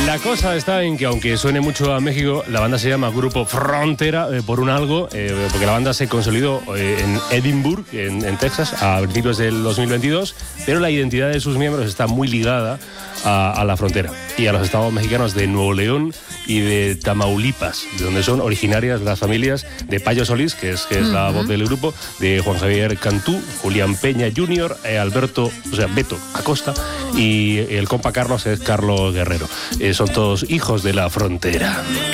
La cosa está en que, aunque suene mucho a México, la banda se llama Grupo Frontera por un algo, porque la banda se consolidó en Edinburgh, en Texas, a principios del 2022, pero la identidad de sus miembros está muy ligada a la frontera y a los estados mexicanos de Nuevo León y de Tamaulipas, de donde son originarias las familias de Payo Solís, que es la voz del grupo, de Juan Javier Cantú, Julián Peña Jr., Beto Acosta, y el compa Carlos es Carlos Guerrero. Son todos hijos de la frontera.